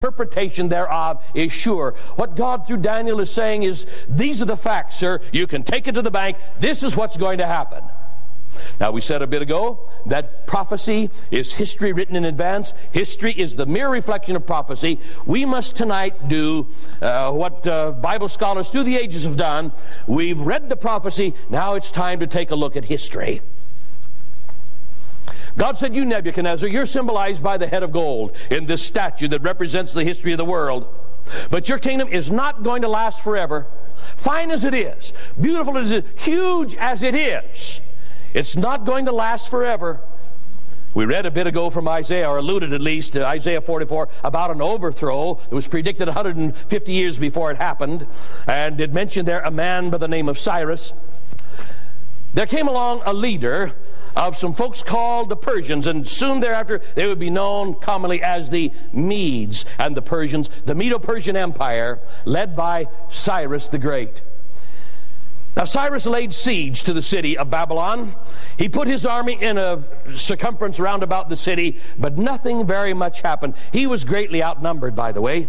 interpretation thereof is sure. What God through Daniel is saying is, these are the facts, sir. You can take it to the bank. This is what's going to happen. Now, we said a bit ago that prophecy is history written in advance. History is the mere reflection of prophecy. We must tonight do what Bible scholars through the ages have done. We've read the prophecy. Now it's time to take a look at history. God said, you, Nebuchadnezzar, you're symbolized by the head of gold in this statue that represents the history of the world. But your kingdom is not going to last forever. Fine as it is, beautiful as it is, huge as it is, it's not going to last forever. We read a bit ago from Isaiah, or alluded at least to Isaiah 44, about an overthrow that was predicted 150 years before it happened. And it mentioned there a man by the name of Cyrus. There came along a leader of some folks called the Persians, and soon thereafter they would be known commonly as the Medes and the Persians, the Medo-Persian Empire, led by Cyrus the Great. Now, Cyrus laid siege to the city of Babylon. He put his army in a circumference round about the city, but nothing very much happened. He was greatly outnumbered, by the way.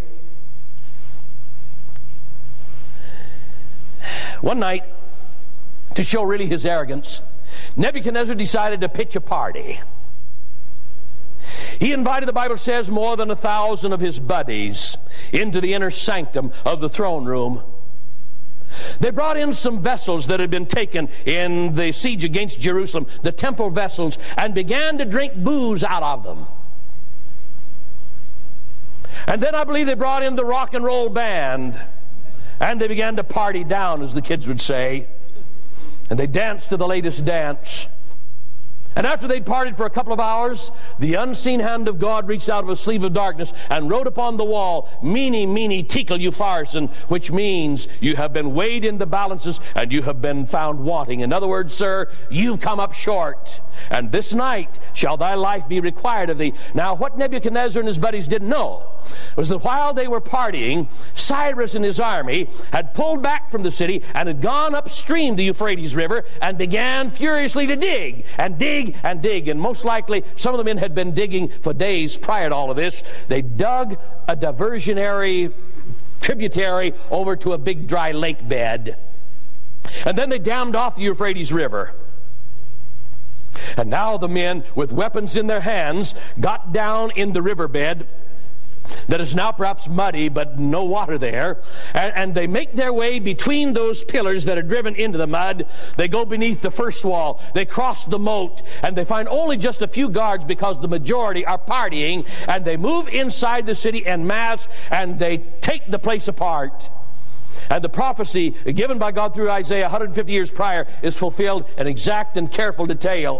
One night, to show really his arrogance, Nebuchadnezzar decided to pitch a party. He invited, the Bible says, more than 1,000 of his buddies into the inner sanctum of the throne room. They brought in some vessels that had been taken in the siege against Jerusalem, the temple vessels, and began to drink booze out of them. And then I believe they brought in the rock and roll band, and they began to party down, as the kids would say. And they danced to the latest dance. And after they'd partied for a couple of hours, the unseen hand of God reached out of a sleeve of darkness and wrote upon the wall, "Mene, mene, tekel, upharsin," which means you have been weighed in the balances and you have been found wanting. In other words, sir, you've come up short. And this night shall thy life be required of thee. Now, what Nebuchadnezzar and his buddies didn't know was that while they were partying, Cyrus and his army had pulled back from the city and had gone upstream the Euphrates River and began furiously to dig and dig and dig. And most likely, some of the men had been digging for days prior to all of this. They dug a diversionary tributary over to a big dry lake bed. And then they dammed off the Euphrates River. And now the men, with weapons in their hands, got down in the riverbed that is now perhaps muddy, but no water there. And they make their way between those pillars that are driven into the mud. They go beneath the first wall. They cross the moat. And they find only just a few guards because the majority are partying. And they move inside the city en masse, and they take the place apart. And the prophecy given by God through Isaiah 150 years prior is fulfilled in exact and careful detail.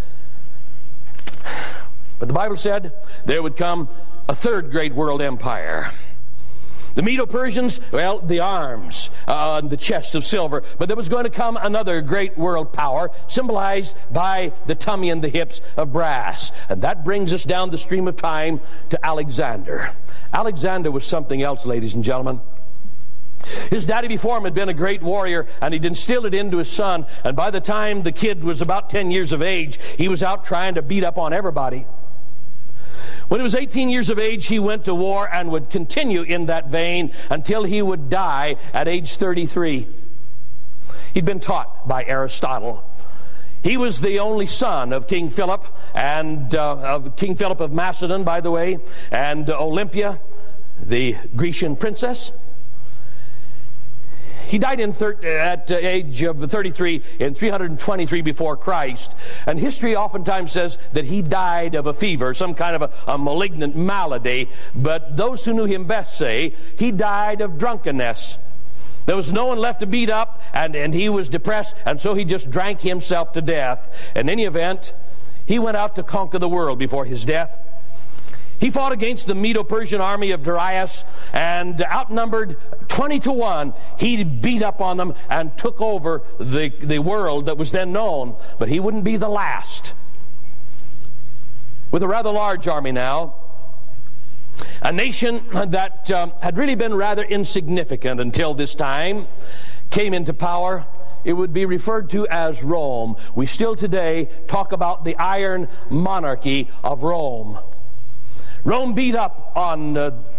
But the Bible said there would come a third great world empire. The Medo-Persians, well, the arms, the chest of silver. But there was going to come another great world power, symbolized by the tummy and the hips of brass. And that brings us down the stream of time to Alexander. Alexander was something else, ladies and gentlemen. His daddy before him had been a great warrior, and he'd instilled it into his son. And by the time the kid was about 10 years of age, he was out trying to beat up on everybody. When he was 18 years of age, he went to war and would continue in that vein until he would die at age 33. He'd been taught by Aristotle. He was the only son of King Philip, and of King Philip of Macedon, by the way, and Olympia, the Grecian princess. He died at the age of 33 in 323 before Christ. And history oftentimes says that he died of a fever, some kind of a malignant malady. But those who knew him best say he died of drunkenness. There was no one left to beat up, and he was depressed, and so he just drank himself to death. In any event, he went out to conquer the world before his death. He fought against the Medo-Persian army of Darius, and outnumbered 20-1, he beat up on them and took over the world that was then known. But he wouldn't be the last. With a rather large army now, a nation that had really been rather insignificant until this time came into power. It would be referred to as Rome. We still today talk about the iron monarchy of Rome. Rome beat up on